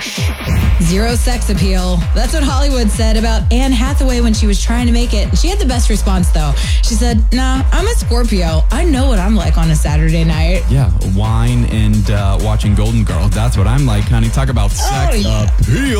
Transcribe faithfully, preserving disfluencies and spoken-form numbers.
Gosh. Zero sex appeal. That's what Hollywood said about Anne Hathaway when she was trying to make it. She had the best response, though. She said, nah, I'm a Scorpio. I know what I'm like on a Saturday night. Yeah, wine and uh, watching Golden Girls. That's what I'm like, honey. Talk about sex Oh, yeah. appeal.